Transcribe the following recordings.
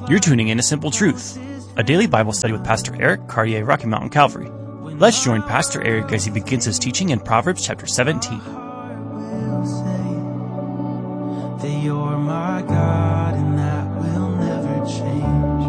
You're tuning in to Simple Truth, a daily Bible study with Pastor Eric Cartier, Rocky Mountain Calvary. Let's join Pastor Eric as he begins his teaching in Proverbs chapter 17. That you're my God and that will never change.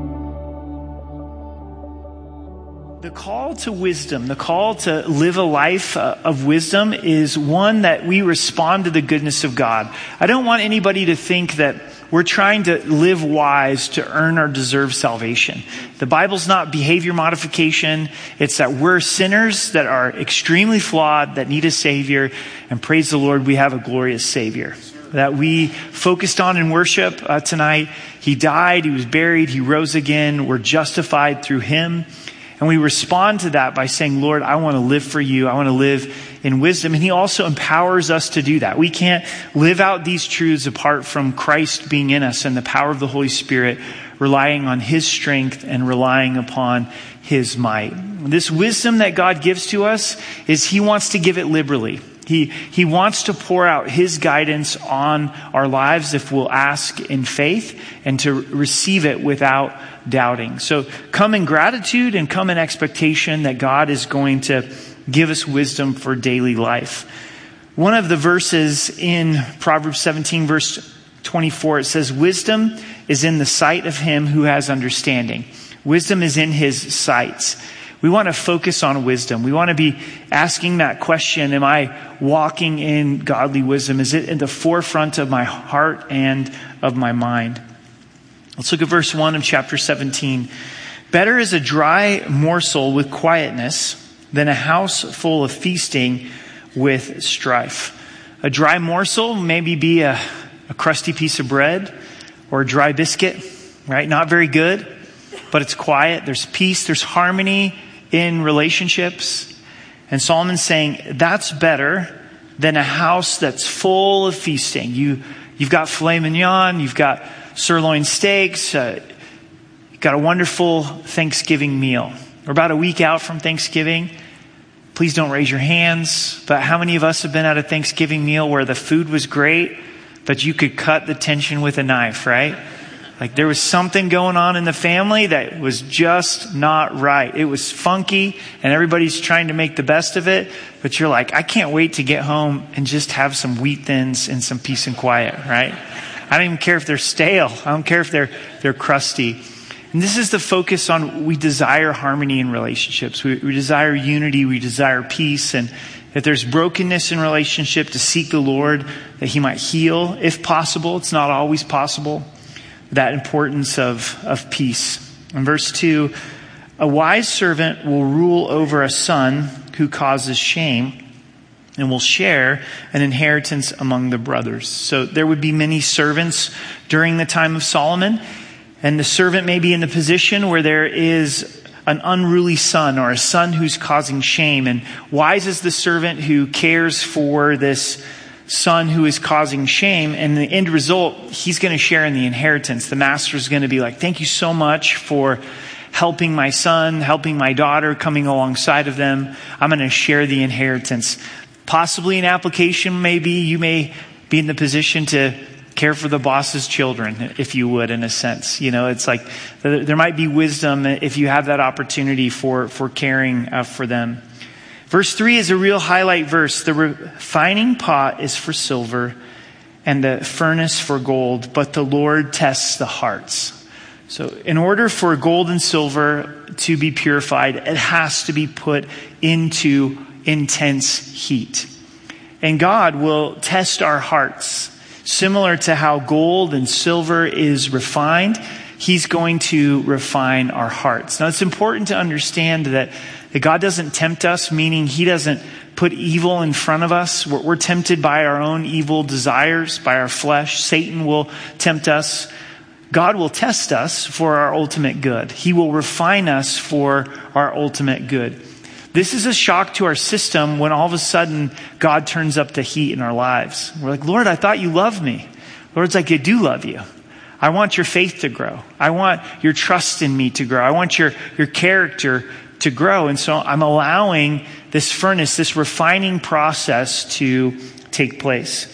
The call to wisdom, the call to live a life of wisdom is one that we respond to the goodness of God. I don't want anybody to think that we're trying to live wise to earn or deserve salvation. The Bible's not behavior modification. It's that we're sinners that are extremely flawed, that need a Savior. And praise the Lord, we have a glorious Savior that we focused on in worship tonight. He died, He was buried, He rose again. We're justified through Him. And we respond to that by saying, Lord, I want to live for you. I want to live in wisdom. And He also empowers us to do that. We can't live out these truths apart from Christ being in us and the power of the Holy Spirit, relying on His strength and relying upon His might. This wisdom that God gives to us is He wants to give it liberally. He wants to pour out His guidance on our lives if we'll ask in faith and to receive it without doubting. So come in gratitude and come in expectation that God is going to give us wisdom for daily life. One of the verses in Proverbs 17 verse 24, it says, wisdom is in the sight of him who has understanding. Wisdom is in his sights. We want to focus on wisdom. We want to be asking that question, am I walking in godly wisdom? Is it in the forefront of my heart and of my mind? Let's look at verse 1 of chapter 17. Better is a dry morsel with quietness than a house full of feasting with strife. A dry morsel maybe be a crusty piece of bread or a dry biscuit, right? Not very good, but it's quiet. There's peace. There's harmony in relationships. And Solomon's saying that's better than a house that's full of feasting. You've got filet mignon, you've got sirloin steaks, you've got a wonderful Thanksgiving meal. We're about a week out from Thanksgiving. Please don't raise your hands, but how many of us have been at a Thanksgiving meal where the food was great, but you could cut the tension with a knife, right? Like there was something going on in the family that was just not right. It was funky and everybody's trying to make the best of it. But you're like, I can't wait to get home and just have some wheat thins and some peace and quiet, right? I don't even care if they're stale. I don't care if they're crusty. And this is the focus on, we desire harmony in relationships. We desire unity. We desire peace. And if there's brokenness in relationship, to seek the Lord that He might heal, if possible. It's not always possible. That importance of peace. In verse 2, a wise servant will rule over a son who causes shame and will share an inheritance among the brothers. So there would be many servants during the time of Solomon, and the servant may be in the position where there is an unruly son or a son who's causing shame. And wise is the servant who cares for this son who is causing shame, and the end result, he's going to share in the inheritance. The master's going to be like, thank you so much for helping my son, helping my daughter, coming alongside of them. I'm going to share the inheritance. Possibly an application, maybe you may be in the position to care for the boss's children, if you would, in a sense. You know, it's like there might be wisdom if you have that opportunity for caring for them. Verse 3 is a real highlight verse. The refining pot is for silver and the furnace for gold, but the Lord tests the hearts. So in order for gold and silver to be purified, it has to be put into intense heat. And God will test our hearts. Similar to how gold and silver is refined, He's going to refine our hearts. Now it's important to understand that God doesn't tempt us, meaning He doesn't put evil in front of us. We're tempted by our own evil desires, by our flesh. Satan will tempt us. God will test us for our ultimate good. He will refine us for our ultimate good. This is a shock to our system when all of a sudden God turns up the heat in our lives. We're like, Lord, I thought you loved me. Lord's like, I do love you. I want your faith to grow. I want your trust in me to grow. I want your character to grow. And so I'm allowing this furnace, this refining process to take place.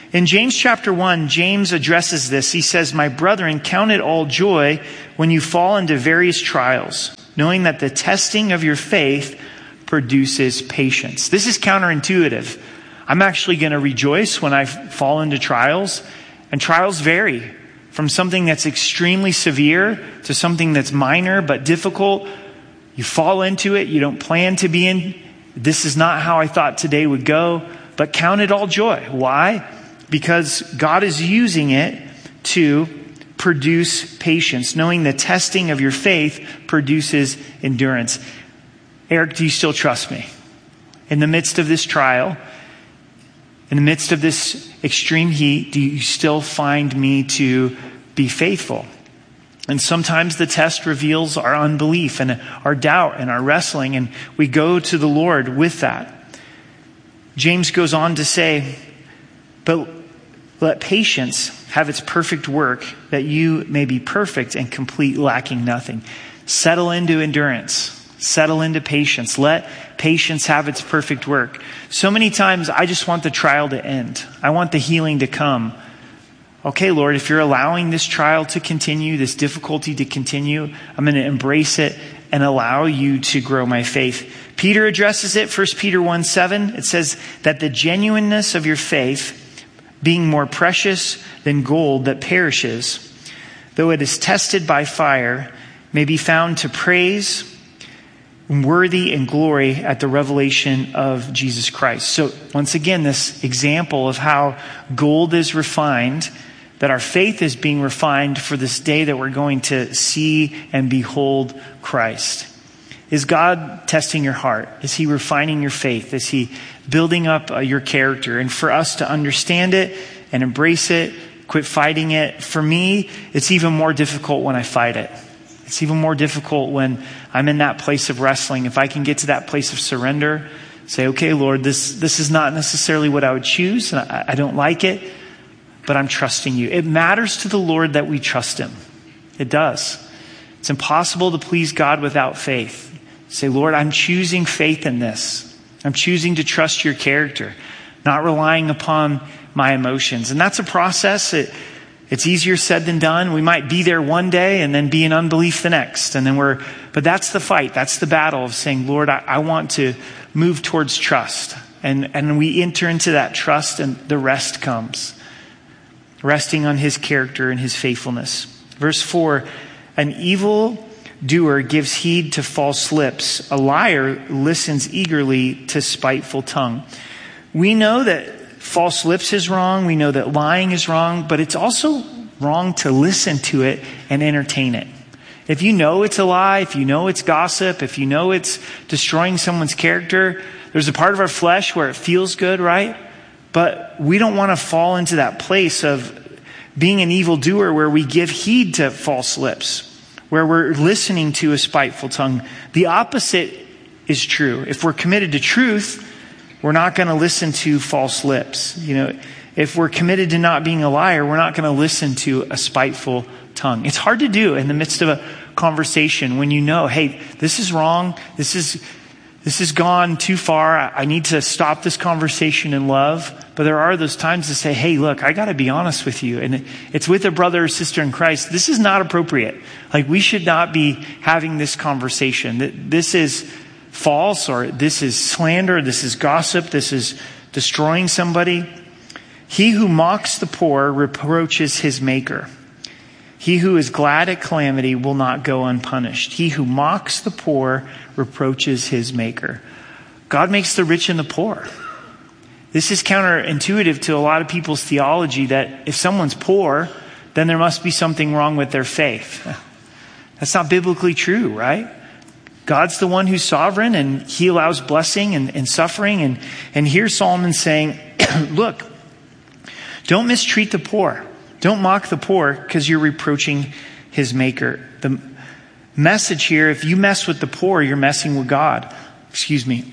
In James chapter 1, James addresses this. He says, "My brethren, count it all joy when you fall into various trials, knowing that the testing of your faith produces patience." This is counterintuitive. I'm actually going to rejoice when I fall into trials, and trials vary from something that's extremely severe to something that's minor but difficult. You fall into it. You don't plan to be in. This is not how I thought today would go, but count it all joy. Why? Because God is using it to produce patience, knowing the testing of your faith produces endurance. Eric, do you still trust me? In the midst of this trial, in the midst of this extreme heat, do you still find me to be faithful? And sometimes the test reveals our unbelief and our doubt and our wrestling, and we go to the Lord with that. James goes on to say, "But let patience have its perfect work, that you may be perfect and complete, lacking nothing." Settle into endurance. Settle into patience. Let patience have its perfect work. So many times I just want the trial to end. I want the healing to come. Okay, Lord, if you're allowing this trial to continue, this difficulty to continue, I'm going to embrace it and allow you to grow my faith. Peter addresses it, 1 Peter 1:7. It says that the genuineness of your faith, being more precious than gold that perishes, though it is tested by fire, may be found to praise, worthy and glory at the revelation of Jesus Christ. So once again, this example of how gold is refined, that our faith is being refined for this day that we're going to see and behold Christ. Is God testing your heart? Is he refining your faith? Is he building up your character? And for us to understand it and embrace it, quit fighting it. For me, it's even more difficult when I fight it. It's even more difficult when I'm in that place of wrestling. If I can get to that place of surrender, say, okay, Lord, this is not necessarily what I would choose, and I don't like it, but I'm trusting you. It matters to the Lord that we trust him. It does. It's impossible to please God without faith. Say, Lord, I'm choosing faith in this. I'm choosing to trust your character, not relying upon my emotions. And that's a process. It's easier said than done. We might be there one day and then be in unbelief the next. But that's the fight. That's the battle of saying, Lord, I want to move towards trust. And we enter into that trust, and the rest comes. Resting on his character and his faithfulness. Verse 4, an evil doer gives heed to false lips. A liar listens eagerly to spiteful tongue. We know that false lips is wrong. We know that lying is wrong, but it's also wrong to listen to it and entertain it. If you know it's a lie, if you know it's gossip, if you know it's destroying someone's character, there's a part of our flesh where it feels good, right? But we don't want to fall into that place of being an evildoer where we give heed to false lips, where we're listening to a spiteful tongue. The opposite is true. If we're committed to truth, we're not going to listen to false lips. If we're committed to not being a liar, we're not going to listen to a spiteful tongue. It's hard to do in the midst of a conversation when you know, hey, this is wrong. This has gone too far. I need to stop this conversation in love. But there are those times to say, hey, look, I got to be honest with you. And it's with a brother or sister in Christ. This is not appropriate. We should not be having this conversation. This is false, or this is slander. This is gossip. This is destroying somebody. He who mocks the poor reproaches his maker. He who is glad at calamity will not go unpunished. He who mocks the poor reproaches his maker. God makes the rich and the poor. This is counterintuitive to a lot of people's theology that if someone's poor, then there must be something wrong with their faith. That's not biblically true, right? God's the one who's sovereign, and he allows blessing and suffering. And here Solomon's saying, look, don't mistreat the poor. Don't mock the poor because you're reproaching his maker. The message here, if you mess with the poor, you're messing with God. Excuse me.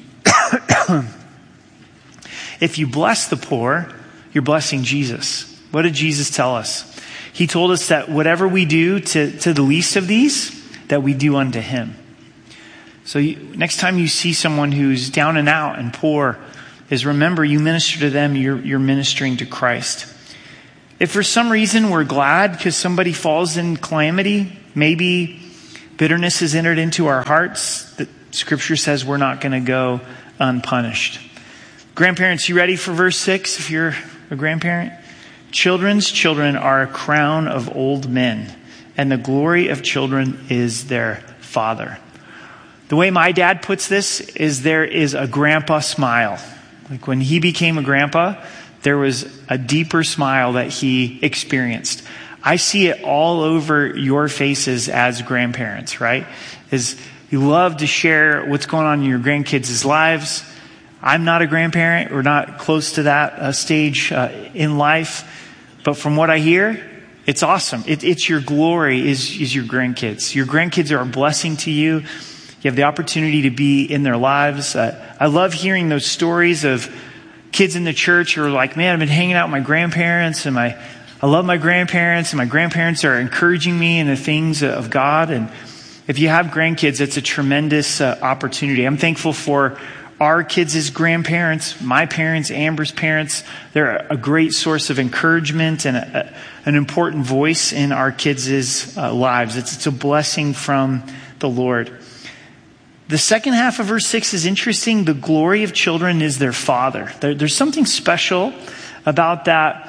If you bless the poor, you're blessing Jesus. What did Jesus tell us? He told us that whatever we do to the least of these, that we do unto him. So next time you see someone who's down and out and poor, is remember, you minister to them, you're ministering to Christ. If for some reason we're glad because somebody falls in calamity, maybe bitterness has entered into our hearts, the Scripture says we're not going to go unpunished. Grandparents, you ready for verse 6 if you're a grandparent? Children's children are a crown of old men, and the glory of children is their father. The way my dad puts this is there is a grandpa smile. Like when he became a grandpa, there was a deeper smile that he experienced. I see it all over your faces as grandparents, right? As you love to share what's going on in your grandkids' lives. I'm not a grandparent. We're not close to that stage in life. But from what I hear, it's awesome. It's your glory is your grandkids. Your grandkids are a blessing to you. You have the opportunity to be in their lives. I love hearing those stories of kids in the church who are like, man, I've been hanging out with my grandparents and I love my grandparents and my grandparents are encouraging me in the things of God. And if you have grandkids, it's a tremendous opportunity. I'm thankful for our kids as grandparents, my parents, Amber's parents. They're a great source of encouragement and an important voice in our kids' lives. It's a blessing from the Lord. The second half of verse 6 is interesting. The glory of children is their father. There's something special about that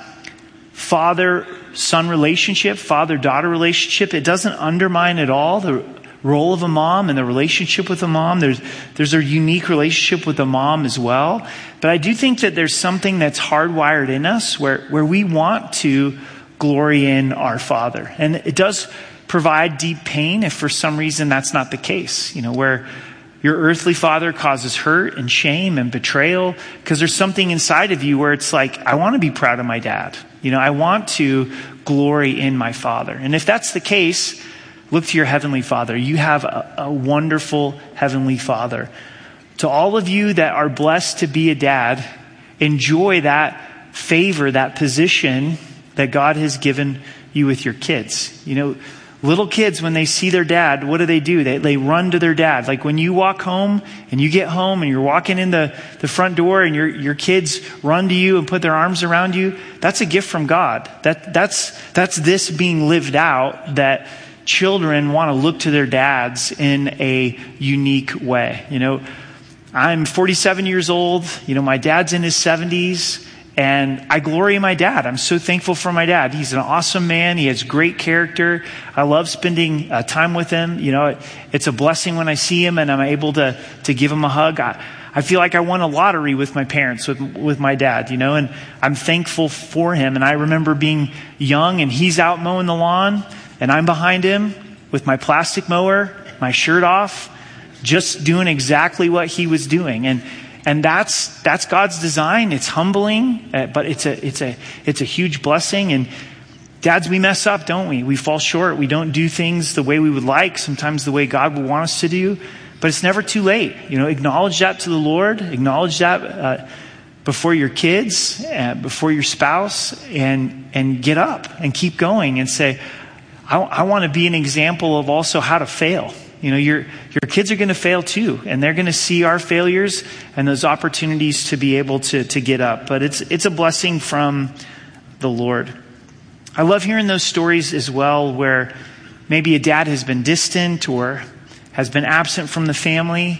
father-son relationship, father-daughter relationship. It doesn't undermine at all the role of a mom and the relationship with a mom. There's a unique relationship with a mom as well. But I do think that there's something that's hardwired in us where we want to glory in our father. And it does provide deep pain if for some reason that's not the case. Where your earthly father causes hurt and shame and betrayal because there's something inside of you where it's like, I want to be proud of my dad. I want to glory in my father. And if that's the case, look to your heavenly Father. You have a wonderful heavenly Father. To all of you that are blessed to be a dad, enjoy that favor, that position that God has given you with your kids. Little kids, when they see their dad, what do? They run to their dad. Like when you walk home and you get home and you're walking in the front door and your kids run to you and put their arms around you, that's a gift from God. That's this being lived out, that children want to look to their dads in a unique way. I'm 47 years old. My dad's in his 70s. And I glory in my dad. I'm so thankful for my dad. He's an awesome man. He has great character. I love spending time with him. It's a blessing when I see him and I'm able to give him a hug. I feel like I won a lottery with my parents, with my dad, and I'm thankful for him. And I remember being young and he's out mowing the lawn and I'm behind him with my plastic mower, my shirt off, just doing exactly what he was doing. And that's God's design. It's humbling, but it's a huge blessing. And dads, we mess up, don't we? We fall short. We don't do things the way we would like, sometimes the way God would want us to do. But it's never too late. Acknowledge that to the Lord. Acknowledge that before your kids, before your spouse, and get up and keep going and say, I want to be an example of also how to fail. Your kids are going to fail too, and they're going to see our failures and those opportunities to be able to get up. But it's a blessing from the Lord. I love hearing those stories as well, where maybe a dad has been distant or has been absent from the family,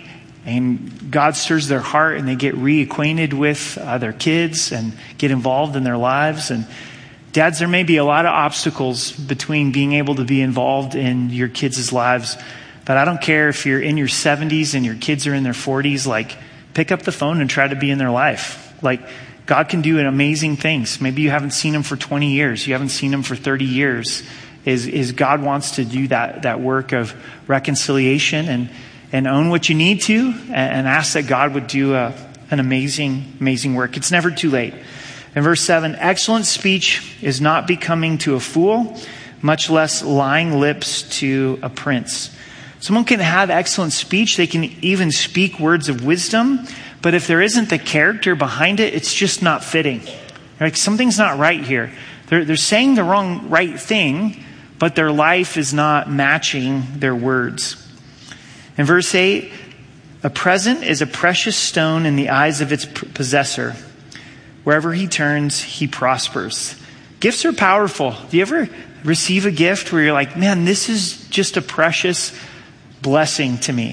and God stirs their heart and they get reacquainted with their kids and get involved in their lives. And dads, there may be a lot of obstacles between being able to be involved in your kids' lives. But I don't care if you're in your 70s and your kids are in their 40s, pick up the phone and try to be in their life. God can do amazing things. Maybe you haven't seen him for 20 years. You haven't seen him for 30 years. Is God wants to do that work of reconciliation and own what you need to and ask that God would do an amazing work. It's never too late. In verse 7, excellent speech is not becoming to a fool, much less lying lips to a prince. Someone can have excellent speech. They can even speak words of wisdom. But if there isn't the character behind it, it's just not fitting. Something's not right here. They're saying the right thing, but their life is not matching their words. In verse 8, A present is a precious stone in the eyes of its possessor. Wherever he turns, he prospers. Gifts are powerful. Do you ever receive a gift where you're like, man, this is just a precious blessing to me?